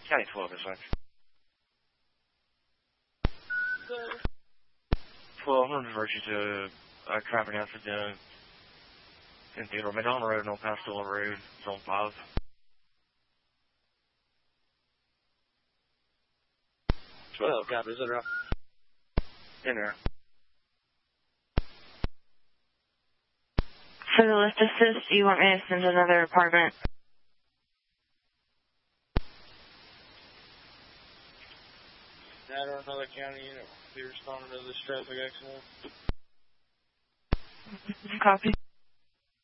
County 12, dispatch. 12, I'm going to divert you to a traffic accident in Theodore McDonald Road, no Pastola Road, Zone 5. 12, copy, is that right? In there. For the lift assist, do you want me to send another apartment? That or another county unit will be responding to this traffic accident. Copy.